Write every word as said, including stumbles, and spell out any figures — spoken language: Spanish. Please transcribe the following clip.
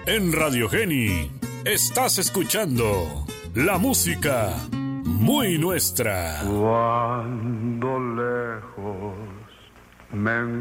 En Radio Geni estás escuchando la música muy nuestra. Cuando lejos me